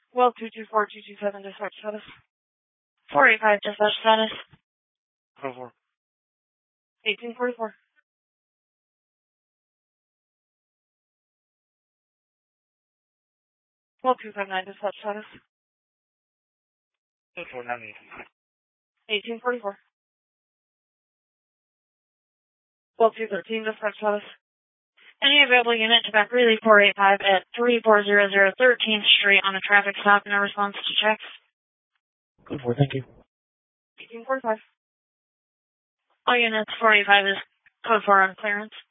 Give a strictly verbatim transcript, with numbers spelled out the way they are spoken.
Well, two two four two two seven dispatch status. four eight five dispatch status. Code four. eighteen forty-four. Well, two five nine dispatch status. Code four ninety. eighteen forty-four. Well, two thirteen dispatch status. Any available unit to back relay four eight five at three four zero zero thirteenth Street on a traffic stop in response to checks. Code four, thank you. eighteen forty-five. All units four eight five is code four on clearance.